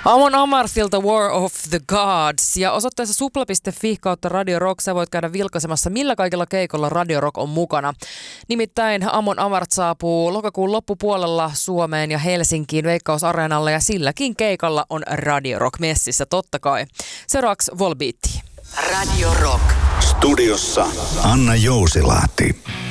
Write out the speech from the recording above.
Amon Amarthilta War of the Gods ja osoitteessa supla.fi kautta Radio Rock sä voit käydä vilkaisemassa millä kaikilla keikolla Radio Rock on mukana. Nimittäin Amon Amarth saapuu lokakuun loppupuolella Suomeen ja Helsinkiin Veikkausareenalle ja silläkin keikalla on Radio Rock messissä totta kai. Seuraavaksi Volbeat. Radio Rock. Studiossa Anna Jousilahti.